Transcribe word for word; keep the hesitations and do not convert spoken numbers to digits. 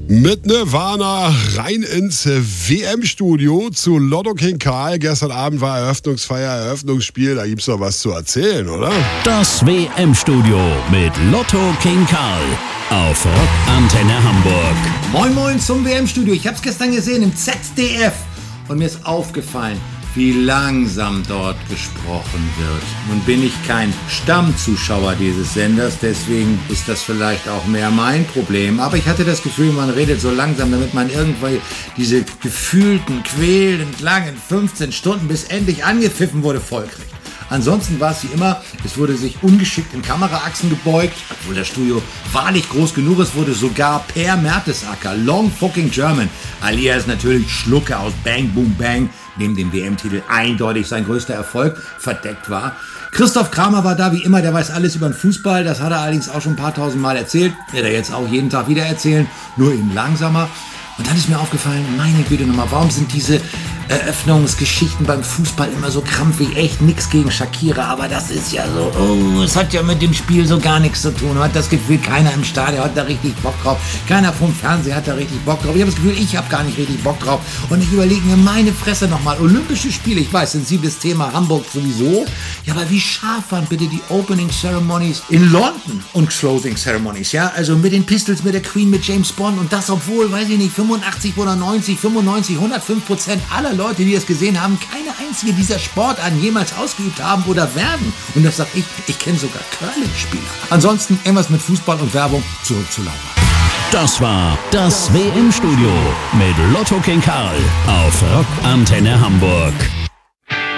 Mit Nirvana rein ins W M-Studio zu Lotto King Karl. Gestern Abend war Eröffnungsfeier, Eröffnungsspiel. Da gibt's noch was zu erzählen, oder? Das W M-Studio mit Lotto King Karl auf Rockantenne Hamburg. Moin Moin zum W M-Studio. Ich hab's gestern gesehen im Z D F und mir ist aufgefallen, wie langsam dort gesprochen wird. Nun bin ich kein Stammzuschauer dieses Senders, deswegen ist das vielleicht auch mehr mein Problem. Aber ich hatte das Gefühl, man redet so langsam, damit man irgendwie diese gefühlten, quälend langen fünfzehn Stunden, bis endlich angepfiffen wurde, vollkriegt. Ansonsten war es wie immer, es wurde sich ungeschickt in Kameraachsen gebeugt, obwohl das Studio wahrlich groß genug ist, wurde sogar Per Mertesacker, Long Fucking German, alias natürlich Schlucke aus Bang Boom Bang, neben dem W M-Titel eindeutig sein größter Erfolg, verdeckt war. Christoph Kramer war da wie immer, der weiß alles über den Fußball, das hat er allerdings auch schon ein paar tausend Mal erzählt, wird er jetzt auch jeden Tag wieder erzählen, nur eben langsamer. Und dann ist mir aufgefallen, meine Güte nochmal, warum sind diese Eröffnungsgeschichten beim Fußball immer so krampfig? Echt nix gegen Shakira, aber das ist ja so, oh, es hat ja mit dem Spiel so gar nichts zu tun. Man hat das Gefühl, keiner im Stadion hat da richtig Bock drauf, keiner vom Fernseher hat da richtig Bock drauf. Ich habe das Gefühl, ich habe gar nicht richtig Bock drauf. Und ich überlege mir, meine Fresse nochmal, Olympische Spiele, ich weiß, sensibles Thema, Hamburg sowieso. Ja, aber wie scharf waren bitte die Opening Ceremonies in London und Closing Ceremonies, ja? Also mit den Pistols, mit der Queen, mit James Bond und das, obwohl, weiß ich nicht, fünfundachtzig oder neunzig, fünfundneunzig, hundertfünf Prozent aller Leute, die das gesehen haben, keine einzige dieser Sportarten jemals ausgeübt haben oder werden. Und das sag ich, ich kenne sogar Curling-Spieler. Ansonsten irgendwas mit Fußball und Werbung, zurück zu Laura. Das war das W M-Studio mit Lotto King Karl auf Rockantenne Hamburg.